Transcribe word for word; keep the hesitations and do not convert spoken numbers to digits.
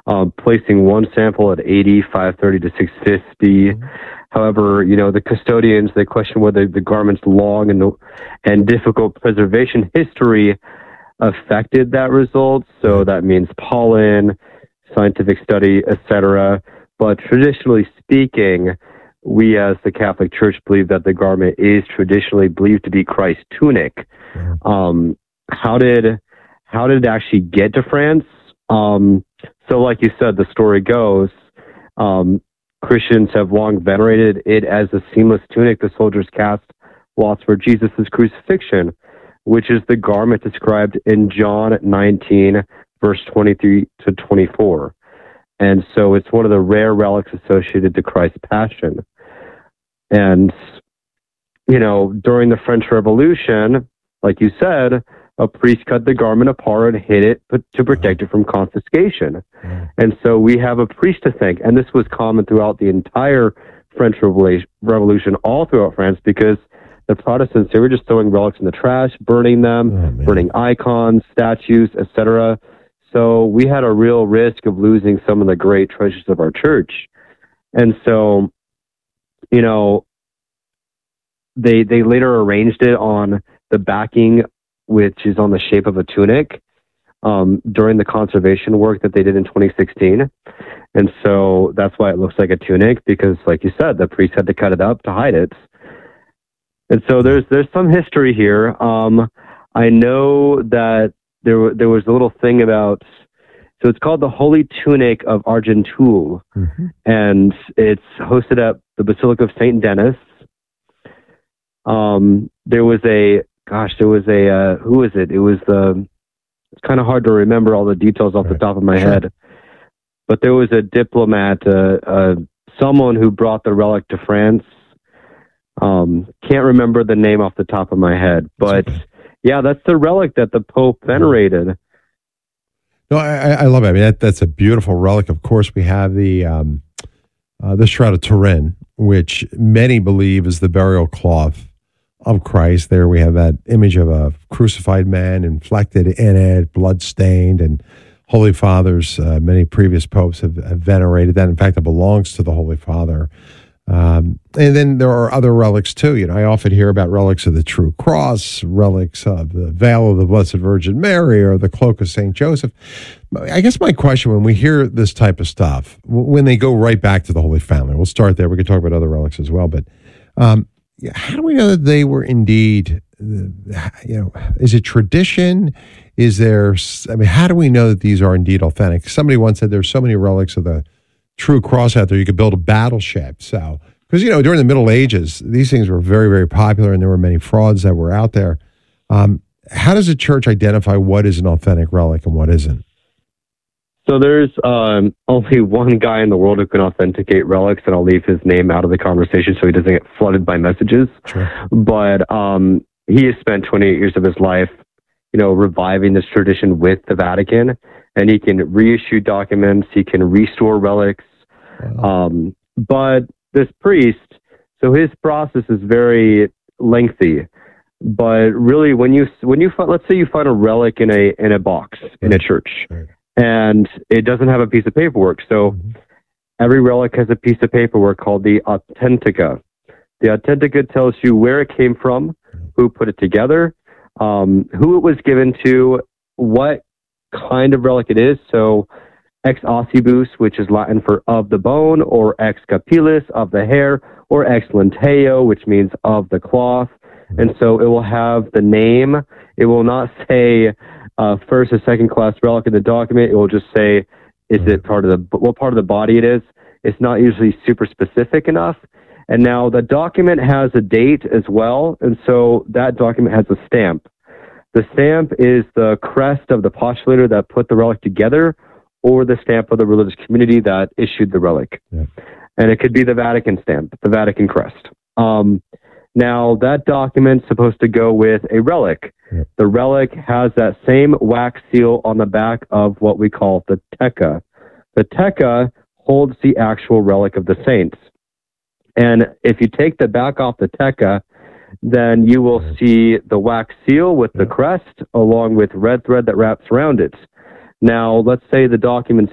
um, placing one sample at eighty, five thirty to six fifty. Mm-hmm. However, you know, the custodians, they question whether the garment's long and, and difficult preservation history affected that result. So that means pollen, scientific study, et cetera. But traditionally speaking, we as the Catholic Church believe that the garment is traditionally believed to be Christ's tunic. Mm-hmm. Um, how did how did it actually get to France? Um, so like you said, the story goes, um, Christians have long venerated it as a seamless tunic the soldiers cast lots for Jesus' crucifixion, which is the garment described in John nineteen, verse twenty-three to twenty-four. And so it's one of the rare relics associated to Christ's passion. And, you know, during the French Revolution, like you said, a priest cut the garment apart and hid it to protect it from confiscation. Mm. And so we have a priest to thank. And this was common throughout the entire French Revolution, all throughout France, because the Protestants, they were just throwing relics in the trash, burning them, oh, burning icons, statues, et cetera. So we had a real risk of losing some of the great treasures of our church. And so, you know, they they later arranged it on the backing, which is on the shape of a tunic, um, during the conservation work that they did in twenty sixteen. And so that's why it looks like a tunic, because like you said, the priest had to cut it up to hide it. And so there's there's some history here. Um, I know that there there was a little thing about, so it's called the Holy Tunic of Argenteuil, mm-hmm. and it's hosted at the Basilica of Saint Denis. Um, there was a, gosh, there was a, uh, who was it? It was the, it's kind of hard to remember all the details off right. the top of my sure. head, but there was a diplomat, uh, uh, someone who brought the relic to France. Um, can't remember the name off the top of my head, but okay. yeah, that's the relic that the Pope venerated. No, I, I love it. I mean, that, that's a beautiful relic. Of course, we have the um, uh, the Shroud of Turin, which many believe is the burial cloth of Christ. There we have that image of a crucified man inflected in it, blood-stained, and Holy Fathers, uh, many previous popes have, have venerated that. In fact, it belongs to the Holy Father. Um, and then there are other relics too. You know, I often hear about relics of the True Cross, relics of the veil of the Blessed Virgin Mary, or the cloak of Saint Joseph. I guess my question, when we hear this type of stuff, when they go right back to the Holy Family, we'll start there. We could talk about other relics as well, but um, how do we know that they were indeed, you know, is it tradition? Is there, I mean, how do we know that these are indeed authentic? Somebody once said there's so many relics of the True Cross out there, you could build a battleship. So, because, you know, during the Middle Ages, these things were very, very popular, and there were many frauds that were out there. Um, how does the church identify what is an authentic relic and what isn't? So there's um, only one guy in the world who can authenticate relics, and I'll leave his name out of the conversation so he doesn't get flooded by messages. Sure. But um, he has spent twenty-eight years of his life, you know, reviving this tradition with the Vatican, and he can reissue documents, he can restore relics. Wow. Um, but this priest, so his process is very lengthy. But really, when you when you find, let's say you find a relic in a in a box in a church, right. and it doesn't have a piece of paperwork. So mm-hmm. every relic has a piece of paperwork called the Authentica. The Authentica tells you where it came from, who put it together, um, who it was given to, what kind of relic it is. So ex ossibus, which is Latin for of the bone, or ex capilis, of the hair, or ex lenteo, which means of the cloth. And so it will have the name. It will not say uh, first or second class relic in the document. It will just say, is it part of the, what part of the body it is. It's not usually super specific enough. And now the document has a date as well. And so that document has a stamp. The stamp is the crest of the postulator that put the relic together, or the stamp of the religious community that issued the relic. Yeah. And it could be the Vatican stamp, the Vatican crest. Um, Now, that document's supposed to go with a relic. Yep. The relic has that same wax seal on the back of what we call the teca. The teca holds the actual relic of the saints. And if you take the back off the teca, then you will see the wax seal with the crest, along with red thread that wraps around it. Now, let's say the document's